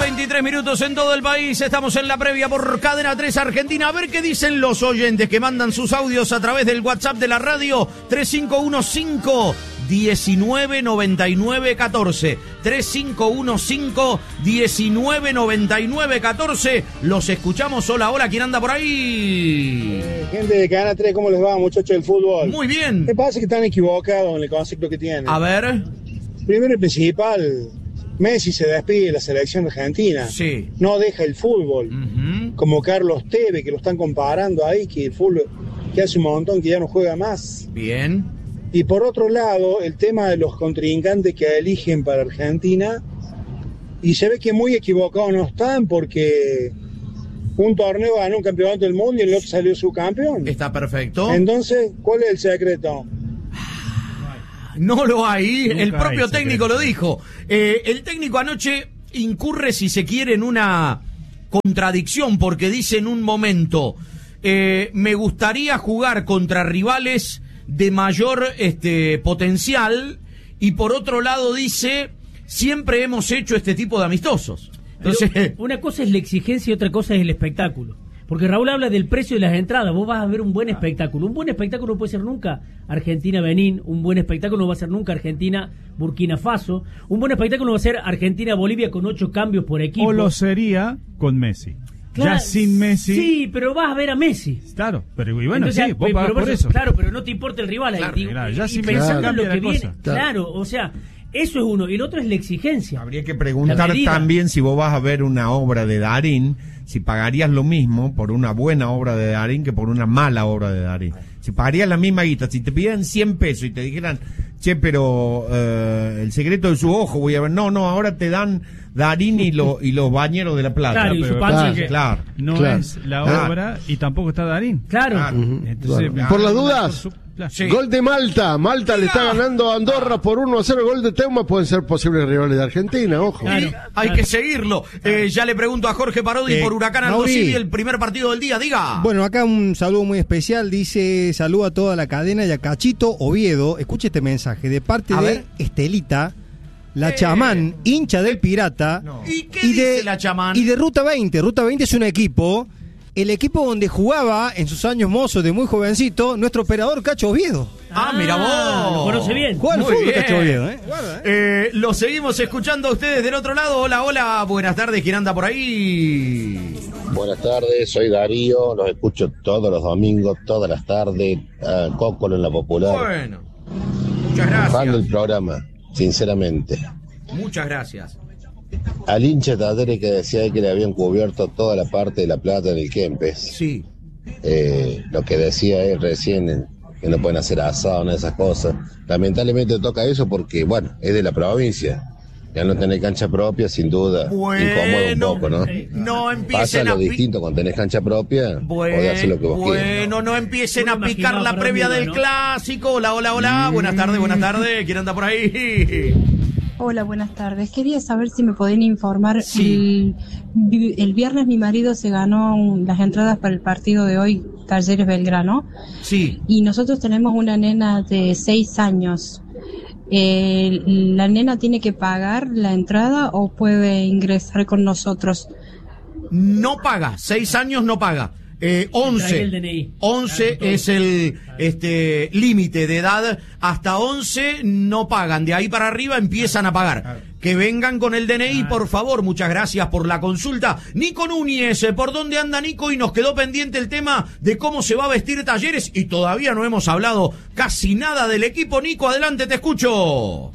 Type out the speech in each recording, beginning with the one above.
23 minutos en todo el país. Estamos en la previa por Cadena 3 Argentina. A ver qué dicen los oyentes que mandan sus audios a través del WhatsApp de la radio 3515-199914. 3515-199914. Los escuchamos. Hola, hola, ¿quién anda por ahí? Gente de Cadena 3, ¿cómo les va, muchachos del fútbol? Muy bien. Me parece que están equivocados en el concepto que tienen. A ver. Primero y principal, Messi se despide de la selección argentina. Sí. No deja el fútbol. Como Carlos Tevez, que lo están comparando ahí, que el fútbol, que hace un montón que ya no juega más. Bien. Y por otro lado, el tema de los contrincantes que eligen para Argentina, y se ve que muy equivocados no están, porque un torneo ganó un campeonato del mundo y el otro salió subcampeón. Está perfecto. Entonces, ¿cuál es el secreto? No lo hay, Nunca el propio hay técnico secreto. lo dijo. El técnico anoche incurre, si se quiere, en una contradicción, porque dice en un momento, me gustaría jugar contra rivales de mayor potencial, y por otro lado dice, siempre hemos hecho este tipo de amistosos. Entonces, pero una cosa es la exigencia y otra cosa es el espectáculo. Porque Raúl habla del precio de las entradas. Vos vas a ver un buen espectáculo. Un buen espectáculo no puede ser nunca Argentina-Benín. Un buen espectáculo no va a ser nunca Argentina-Burkina Faso. Un buen espectáculo no va a ser Argentina-Bolivia con 8 cambios por equipo. O lo sería con Messi. Claro, ya sin Messi. Sí, pero vas a ver a Messi. Claro, pero y bueno, Entonces, sí, vos pagás por eso. Claro, pero no te importa el rival. Claro, ahí, claro, ya y sin pensando Messi en lo cambia que la viene. cosa. Claro, o sea, eso es uno. Y el otro es la exigencia. Habría que La preguntar medida. también, si vos vas a ver una obra de Darín, si pagarías lo mismo por una buena obra de Darín que por una mala obra de Darín. Si pagarías la misma guita, si te pidieran 100 pesos y te dijeran, che, pero el secreto de su ojo, voy a ver, no, ahora te dan Darín y los bañeros de La Plata. Claro, y pero su panza. Claro. No Claro. es la obra y tampoco está Darín. Claro. Entonces, Por las dudas, Sí. gol de Malta. Malta le está ganando a Andorra por 1-0. Gol de Teuma, pueden ser posibles rivales de Argentina, ojo. Claro. hay que seguirlo. Ya le pregunto a Jorge Parodi por Huracán Aldo Mauri. Civi, el primer partido del día. Diga. Bueno, acá un saludo muy especial. Dice, saludo a toda la cadena y a Cachito Oviedo. Escuche este mensaje. De parte A de ver. Estelita, la chamán, hincha del Pirata. ¿Y qué dice la chamán? Y de Ruta 20. Ruta 20 es un equipo. El equipo donde jugaba en sus años mozos de muy jovencito nuestro operador Cacho Oviedo. Mira vos. Lo conoce bien. Juega al Muy fútbol bien. Cacho Oviedo, Lo seguimos escuchando a ustedes del otro lado. Hola, hola, buenas tardes. ¿Quién anda por ahí? Buenas tardes, soy Darío, los escucho todos los domingos, todas las tardes, Cócolo en la Popular. Bueno, muchas Fan del gracias. programa, sinceramente. Muchas gracias. Al hincha Tadere que decía que le habían cubierto toda la parte de La Plata en el Kempes. Sí. Lo que decía él recién, que no pueden hacer asado, nada de esas cosas. Lamentablemente toca eso porque, bueno, es de la provincia. Ya no tener cancha propia, sin duda, incomoda un poco, ¿no? No Pasa empiecen lo a distinto, cuando tenés cancha propia, podés hacer lo que vos quieras. no empiecen a Yo me picar imaginaba la por previa dónde del iba, ¿no? clásico. Hola, hola, hola. Buenas tardes. ¿Quién anda por ahí? Hola, buenas tardes. Quería saber si me pueden informar. Sí. El viernes mi marido se ganó las entradas para el partido de hoy, Talleres Belgrano, Sí. y nosotros tenemos una nena de 6 años. ¿La nena tiene que pagar la entrada o puede ingresar con nosotros? No paga. 6 años no paga. 11. Trae el DNI. 11 Claro, es el límite de edad. Hasta 11 no pagan. De ahí para arriba empiezan a pagar. Que vengan con el DNI, por favor. Muchas gracias por la consulta. Nico Núñez, ¿por dónde anda Nico? Y nos quedó pendiente el tema de cómo se va a vestir Talleres. Y todavía no hemos hablado casi nada del equipo. Nico, adelante, te escucho.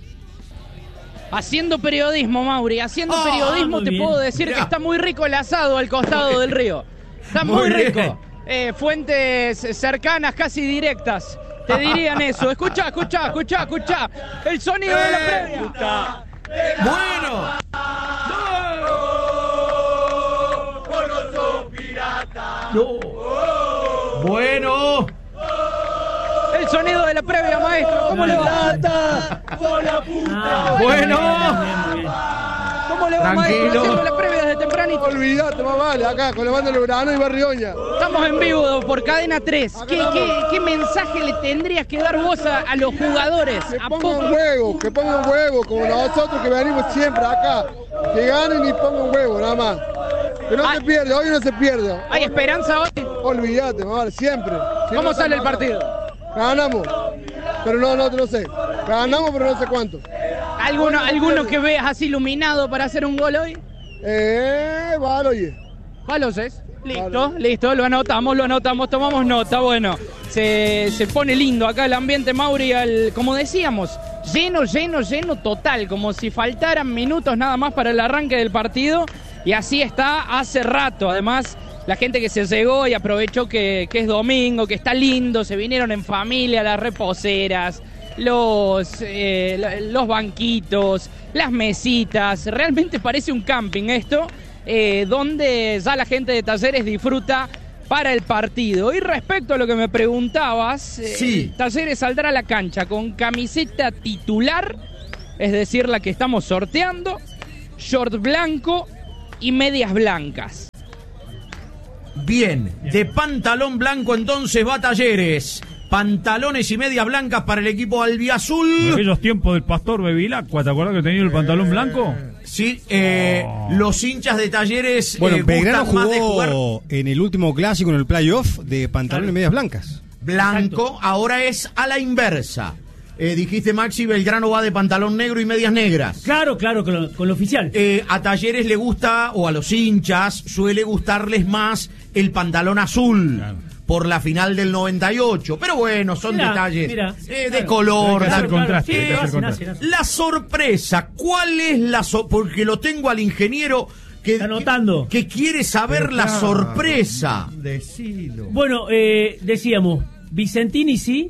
Haciendo periodismo, Mauri, haciendo periodismo, muy te bien. puedo decir Mirá. que está muy rico el asado al costado del río. Está muy bien. rico. Fuentes cercanas, casi directas, te dirían eso. Escucha. El sonido de la previa. Bueno. Bueno. El sonido de la previa, maestro. ¿Cómo le va? Bueno. ¿Cómo le va, Tranquilo. maestro? Haciendo la previa desde tempranito. Olvídate, más vale, acá, con la banda de Belgrano y Barrioña. Estamos en vivo por Cadena 3. ¿Qué mensaje le tendrías que dar vos a los jugadores? Que pongan huevo, como nosotros que venimos siempre acá. Que ganen y pongan huevo, nada más. Que no se pierde, hoy no se pierde. ¿Hay esperanza hoy? Olvídate, vale, siempre. ¿Cómo sale el partido? Ganamos, pero no sé. Ganamos, pero no sé cuánto. ¿Alguno que veas así iluminado para hacer un gol hoy? Vale, oye. ¿Palos es? Listo, lo anotamos, tomamos nota. Bueno, se pone lindo acá el ambiente, Mauri, como decíamos, lleno total, como si faltaran minutos nada más para el arranque del partido, y así está hace rato. Además, la gente que se llegó y aprovechó que es domingo, que está lindo, se vinieron en familia, las reposeras, los banquitos, las mesitas, realmente parece un camping esto, donde ya la gente de Talleres disfruta para el partido. Y respecto a lo que me preguntabas, sí. Talleres saldrá a la cancha con camiseta titular, es decir, la que estamos sorteando, short blanco y medias blancas. Bien, de pantalón blanco entonces va Talleres. Pantalones y medias blancas para el equipo albiazul. En aquellos tiempos del Pastor Bevilacqua, ¿te acuerdas que tenía el pantalón blanco? Sí, los hinchas de Talleres Belgrano gustan más de jugar jugó en el último clásico, en el playoff, de pantalón y medias blancas. blanco. Exacto. Ahora es a la inversa. Dijiste, Maxi, Belgrano va de pantalón negro y medias negras. Claro, con lo oficial. A Talleres le gusta, o a los hinchas, suele gustarles más el pantalón azul. Claro. Por la final del 98. Pero bueno, son detalles de color. La sorpresa, ¿cuál es la sorpresa? Porque lo tengo al ingeniero que quiere saber la sorpresa. Decilo. Bueno, decíamos, Vicentini sí,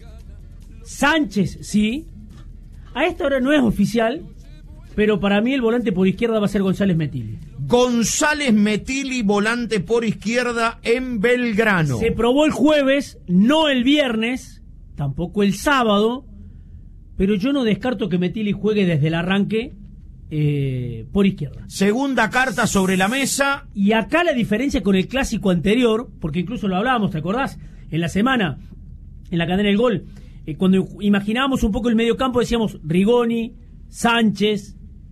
Sánchez sí. A esta hora no es oficial, pero para mí el volante por izquierda va a ser González Metilli. González Metilli, volante por izquierda en Belgrano. Se probó el jueves, no el viernes, tampoco el sábado, pero yo no descarto que Metilli juegue desde el arranque por izquierda. Segunda carta sobre la mesa. Y acá la diferencia con el clásico anterior, porque incluso lo hablábamos, ¿te acordás? En la semana, en la cadena del gol, cuando imaginábamos un poco el mediocampo, decíamos Rigoni, Sánchez,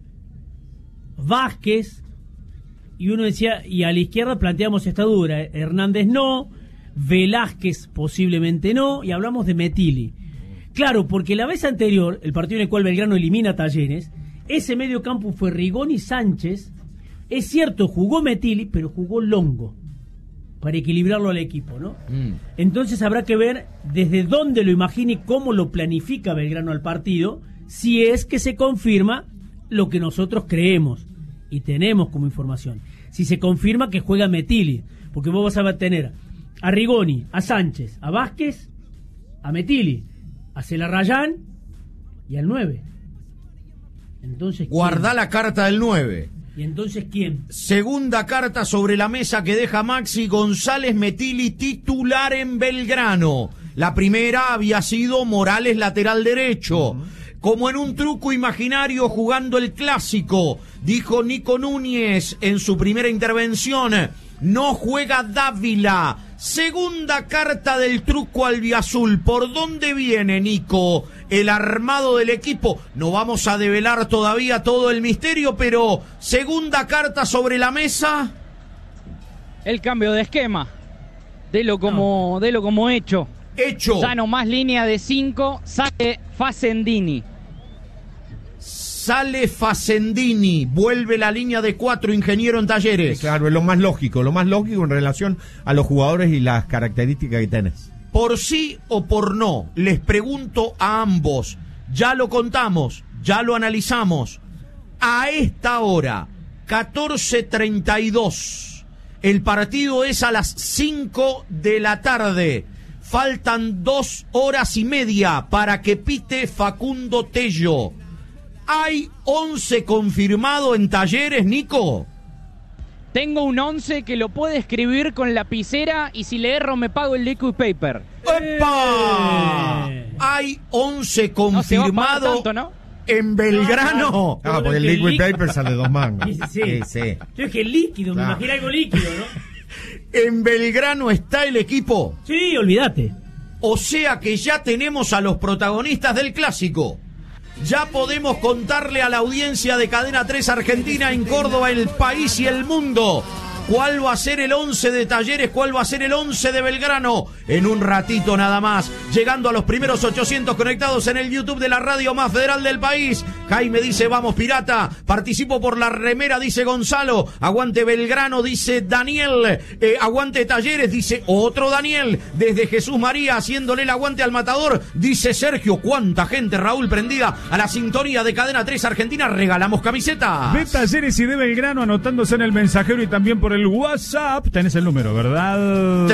Vázquez, y uno decía, y a la izquierda planteamos esta dura, Hernández no, Velázquez posiblemente no, y hablamos de Metilli. Claro, porque la vez anterior, el partido en el cual Belgrano elimina a Talleres, ese medio campo fue Rigoni, Sánchez. Es cierto, jugó Metilli, pero jugó Longo para equilibrarlo al equipo, ¿no? Entonces habrá que ver desde dónde lo imagina y cómo lo planifica Belgrano al partido, si es que se confirma lo que nosotros creemos y tenemos como información. Si se confirma que juega Metilli, porque vos vas a tener a Rigoni, a Sánchez, a Vázquez, a Metilli, a Celarrayán y al 9. Entonces, guardá la carta del 9. ¿Y entonces quién? Segunda carta sobre la mesa que deja Maxi, González Metilli titular en Belgrano. La primera había sido Morales lateral derecho. Como en un truco imaginario jugando el clásico, dijo Nico Núñez en su primera intervención, no juega Dávila. Segunda carta del truco albiazul. ¿Por dónde viene, Nico, el armado del equipo? No vamos a develar todavía todo el misterio, pero segunda carta sobre la mesa. El cambio de esquema. Delo como hecho. Ya no más línea de 5, sale Facendini. Sale Facendini, vuelve la línea de 4, ingeniero en Talleres. Claro, es lo más lógico en relación a los jugadores y las características que tenés. Por sí o por no, les pregunto a ambos, ya lo contamos, ya lo analizamos, a esta hora, 14:32, el partido es a las 5 de la tarde, faltan 2 horas y media para que pite Facundo Tello. ¿Hay 11 confirmado en Talleres, Nico? Tengo un 11 que lo puede escribir con lapicera y si le erro me pago el liquid paper. ¡Epa! Hay 11 confirmado en Belgrano. No, porque el liquid paper sale 2 mangos. Sí. Yo dije líquido, me imagino algo líquido, ¿no? ¿En Belgrano está el equipo? Sí, olvídate. O sea que ya tenemos a los protagonistas del clásico. Ya podemos contarle a la audiencia de Cadena 3 Argentina en Córdoba, el país y el mundo. ¿Cuál va a ser el 11 de Talleres? ¿Cuál va a ser el 11 de Belgrano? En un ratito nada más. Llegando a los primeros 800 conectados en el YouTube de la radio más federal del país. Jaime dice, vamos Pirata. Participo por la remera, dice Gonzalo. Aguante Belgrano, dice Daniel. Aguante Talleres, dice otro Daniel. Desde Jesús María, haciéndole el aguante al matador, dice Sergio. ¿Cuánta gente, Raúl, prendida a la sintonía de Cadena 3 Argentina? Regalamos camisetas. De Talleres y de Belgrano, anotándose en el mensajero y también por el WhatsApp. Tenés el número, ¿verdad?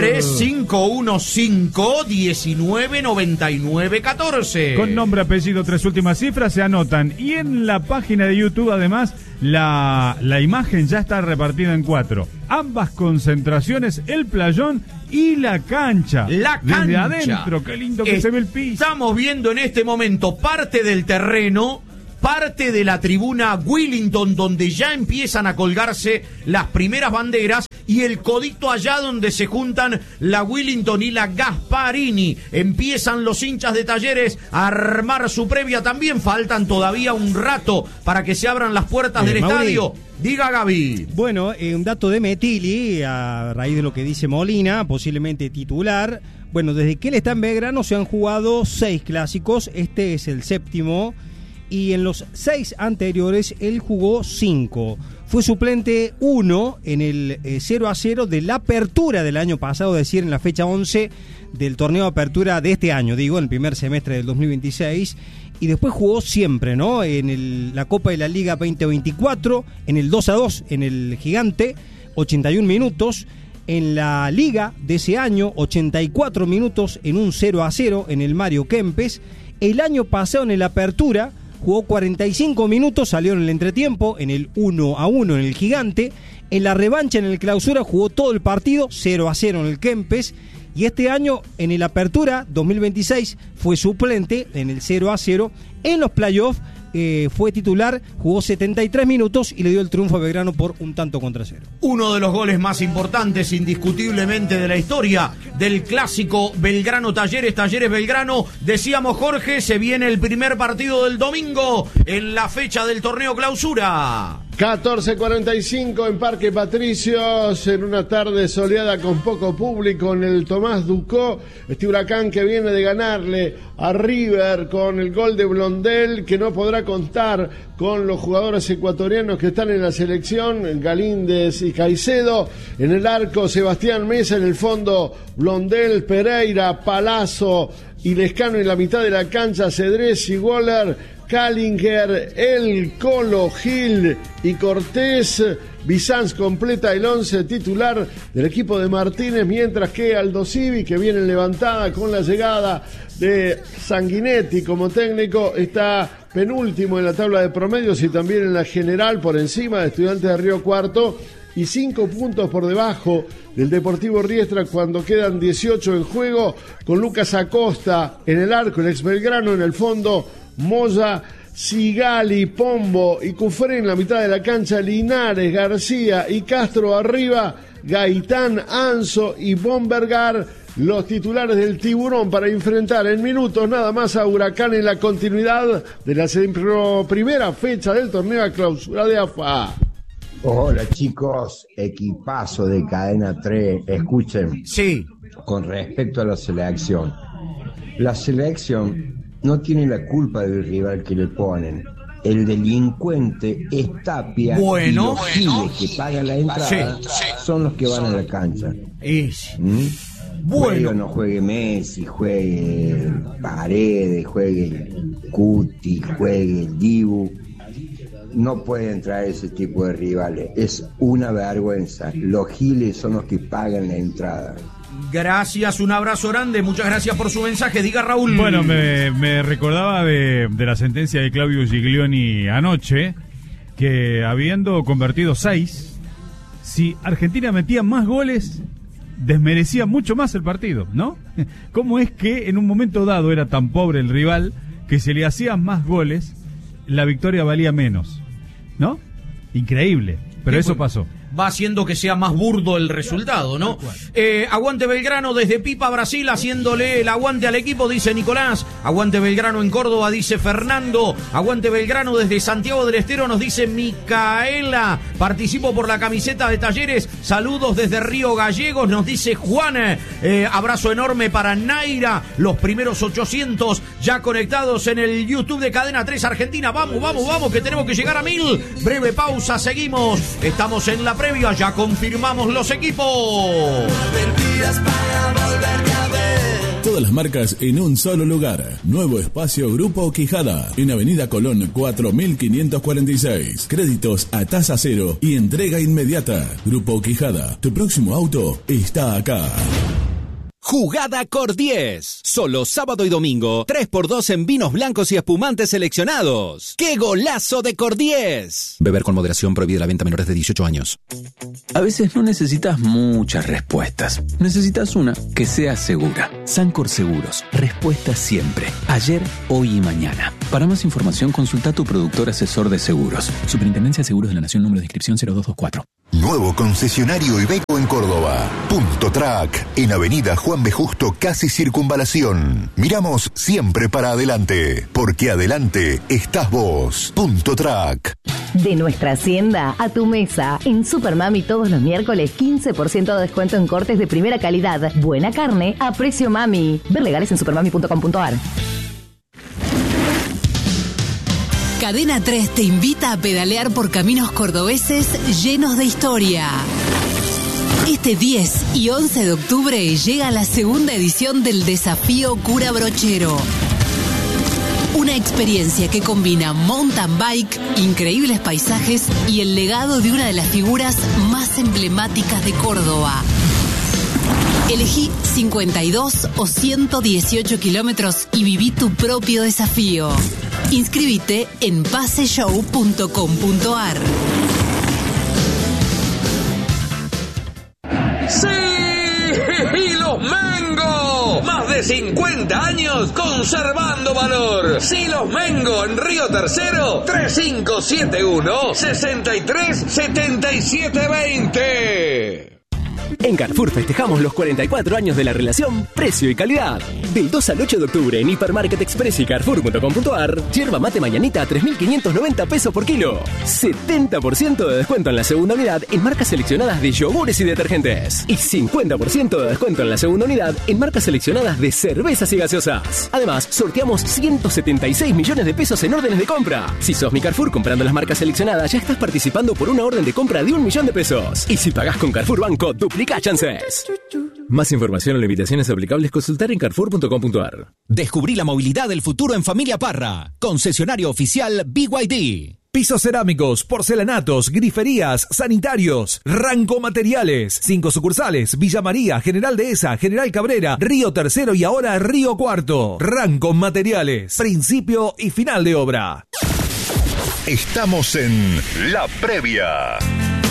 3515-199914. Con nombre, apellido, 3 últimas cifras se anotan. Y en la página de YouTube, además, la imagen ya está repartida en 4. Ambas concentraciones, el playón y la cancha. La cancha. Desde adentro, qué lindo que se ve el piso. Estamos viendo en este momento parte del terreno, parte de la tribuna Willington, donde ya empiezan a colgarse las primeras banderas, y el codito allá donde se juntan la Willington y la Gasparini. Empiezan los hinchas de Talleres a armar su previa. También faltan todavía un rato para que se abran las puertas del estadio. Diga, Gaby. Bueno, un dato de Metilli, a raíz de lo que dice Molina, posiblemente titular. Bueno, desde que él está en Belgrano se han jugado 6 clásicos, este es el 7º. Y en los 6 anteriores él jugó 5. Fue suplente 1 en el 0-0 de la apertura del año pasado, es decir, en la fecha 11 del torneo de apertura de este año, digo, en el primer semestre del 2026. Y después jugó siempre, ¿no? En la Copa de la Liga 2024, en el 2-2, en el Gigante, 81 minutos. En la Liga de ese año, 84 minutos en un 0-0 en el Mario Kempes. El año pasado en el apertura jugó 45 minutos, salió en el entretiempo, en el 1-1 en el Gigante. En la revancha en el Clausura jugó todo el partido, 0-0 en el Kempes. Y este año en el Apertura 2026 fue suplente en el 0-0. En los playoffs fue titular, jugó 73 minutos y le dio el triunfo a Belgrano por 1-0. Uno de los goles más importantes indiscutiblemente de la historia del clásico Belgrano-Talleres, Talleres-Belgrano. Decíamos, Jorge, se viene el primer partido del domingo en la fecha del torneo Clausura. 14:45 en Parque Patricios, en una tarde soleada con poco público en el Tomás Ducó. Este Huracán que viene de ganarle a River con el gol de Blondel, que no podrá contar con los jugadores ecuatorianos que están en la selección, Galíndez y Caicedo. En el arco, Sebastián Mesa, en el fondo, Blondel, Pereira, Palazzo y Lescano en la mitad de la cancha, Cedrés y Waller, Callinger, El Colo, Gil y Cortés. Bizanz completa el 11 titular del equipo de Martínez, mientras que Aldo Civi, que viene en levantada con la llegada de Sanguinetti como técnico, está penúltimo en la tabla de promedios y también en la general, por encima de Estudiantes de Río Cuarto y 5 puntos por debajo del Deportivo Riestra cuando quedan 18 en juego, con Lucas Acosta en el arco, el ex Belgrano en el fondo, Moya, Sigali, Pombo y Cufré en la mitad de la cancha, Linares, García y Castro arriba, Gaitán, Anzo y Bombergar, los titulares del Tiburón para enfrentar en minutos nada más a Huracán en la continuidad de la primera fecha del torneo de Clausura de AFA. Hola chicos, equipazo de Cadena 3, escuchen. Sí. Con respecto a la selección no tiene la culpa del rival que le ponen. El delincuente es Tapia, y los giles que pagan la entrada son los que van a la cancha. Juegue o no juegue Messi, juegue Paredes, juegue Cuti, juegue el Dibu, no pueden traer ese tipo de rivales. Es una vergüenza. Los giles son los que pagan la entrada. Gracias, un abrazo grande, muchas gracias por su mensaje. Diga, Raúl. Bueno, me recordaba de la sentencia de Claudio Giglioni anoche, que habiendo convertido 6, si Argentina metía más goles, desmerecía mucho más el partido, ¿no? ¿Cómo es que en un momento dado era tan pobre el rival que se le hacían más goles, la victoria valía menos, ¿no? Increíble, pero eso pasó. va haciendo que sea más burdo el resultado, ¿no? Aguante Belgrano desde Pipa, Brasil, haciéndole el aguante al equipo, dice Nicolás. Aguante Belgrano en Córdoba, dice Fernando. Aguante Belgrano desde Santiago del Estero, nos dice Micaela. Participo por la camiseta de Talleres. Saludos desde Río Gallegos, nos dice Juan. Abrazo enorme para Naira. Los primeros 800 ya conectados en el YouTube de Cadena 3 Argentina. Vamos, que tenemos que llegar a 1000. Breve pausa, seguimos. Estamos en la previa, ya confirmamos los equipos. Todas las marcas en un solo lugar. Nuevo espacio Grupo Quijada, en Avenida Colón 4546. Créditos a tasa cero y entrega inmediata. Grupo Quijada, tu próximo auto está acá. Jugada Cor 10. Solo sábado y domingo, 3x2 en vinos blancos y espumantes seleccionados. ¡Qué golazo de Cor 10! Beber con moderación, prohibida la venta a menores de 18 años. A veces no necesitas muchas respuestas. Necesitas una que sea segura. Sancor Seguros. Respuestas siempre. Ayer, hoy y mañana. Para más información, consulta a tu productor asesor de seguros. Superintendencia de Seguros de la Nación, número de inscripción 0224. Nuevo concesionario Iveco en Córdoba. Punto Track, en Avenida Juan B. Justo, casi Circunvalación. Miramos siempre para adelante, porque adelante estás vos. Punto Track. De nuestra hacienda a tu mesa. En Supermami todos los miércoles 15% de descuento en cortes de primera calidad. Buena carne a precio mami. Ver legales en supermami.com.ar. Cadena 3 te invita a pedalear por caminos cordobeses llenos de historia. Este 10 y 11 de octubre llega la segunda edición del Desafío Cura Brochero. Una experiencia que combina mountain bike, increíbles paisajes y el legado de una de las figuras más emblemáticas de Córdoba. Elegí 52 o 118 kilómetros y viví tu propio desafío. Inscríbete en paseshow.com.ar. ¡Sí! ¡Y los Mengo! Más de 50 años conservando valor. ¡Sí, los Mengo! En Río Tercero, 3571-637720. En Carrefour festejamos los 44 años de la relación precio y calidad. Del 2 al 8 de octubre en Hipermarket Express y Carrefour.com.ar, yerba mate mañanita a 3.590 pesos por kilo. 70% de descuento en la segunda unidad en marcas seleccionadas de yogures y detergentes. Y 50% de descuento en la segunda unidad en marcas seleccionadas de cervezas y gaseosas. Además, sorteamos 176 millones de pesos en órdenes de compra. Si sos mi Carrefour comprando las marcas seleccionadas, ya estás participando por una orden de compra de 1 millón de pesos. Y si pagás con Carrefour Banco, duplica chances. Más información o limitaciones aplicables, consultar en carrefour.com.ar. Descubrí la movilidad del futuro en Familia Parra. Concesionario oficial BYD. Pisos cerámicos, porcelanatos, griferías, sanitarios, Ranco Materiales. 5 sucursales: Villa María, General Dehesa, General Cabrera, Río Tercero y ahora Río Cuarto. Ranco Materiales. Principio y final de obra. Estamos en La Previa.